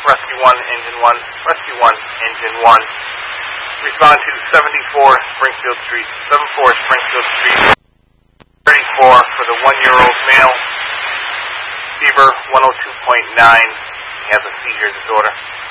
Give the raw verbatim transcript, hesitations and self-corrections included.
Rescue one, Engine one, Rescue one, Engine one. Respond to seventy-four Springfield Street, seventy-four Springfield Street, thirty-four for the one-year-old male. Fever one oh two point nine. He has a seizure disorder.